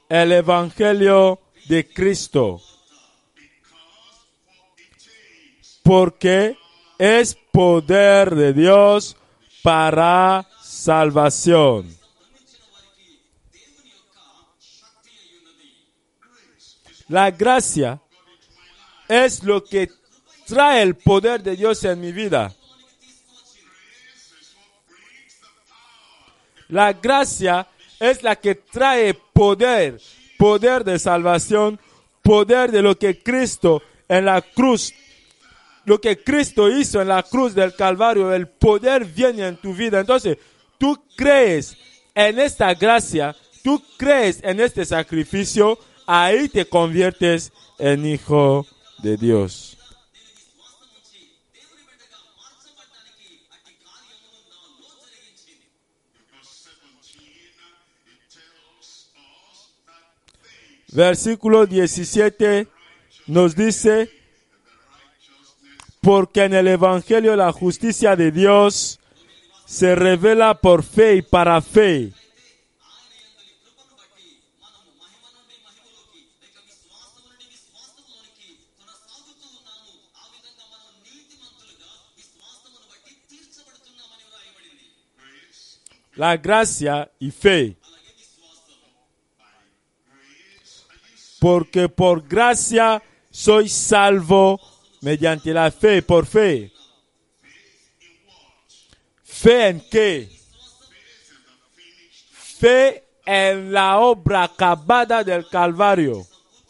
el Evangelio de Cristo, porque es poder de Dios para salvación. La gracia es lo que trae el poder de Dios en mi vida. La gracia es la que trae poder de salvación, poder de lo que Cristo en la cruz, lo que Cristo hizo en la cruz del Calvario, el poder viene en tu vida. Entonces, tú crees en esta gracia, tú crees en este sacrificio, ahí te conviertes en hijo de Dios. Versículo 17 nos dice, porque en el Evangelio la justicia de Dios se revela por fe y para fe. La gracia y fe. Porque por gracia soy salvo mediante la fe, por fe. ¿Fe en qué? Fe en la obra acabada del Calvario.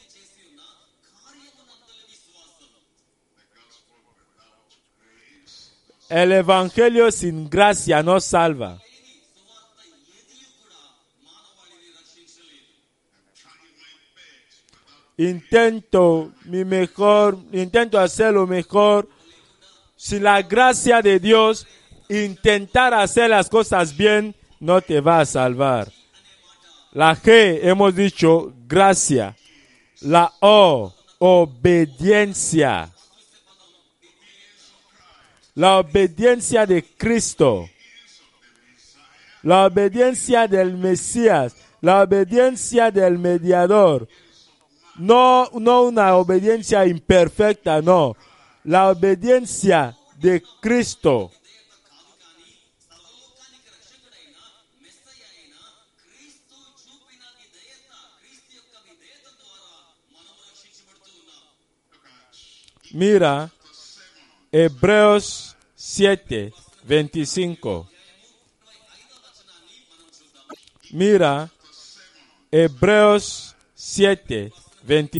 El Evangelio sin gracia no salva. Intento hacer lo mejor. Sin la gracia de Dios, intentar hacer las cosas bien no te va a salvar. La G, hemos dicho, gracia. La O, obediencia. La obediencia de Cristo. La obediencia del Mesías. La obediencia del mediador. No una obediencia imperfecta, no. La obediencia de Cristo. Mira, Hebreos 7:25. Mira, Hebreos 7:25.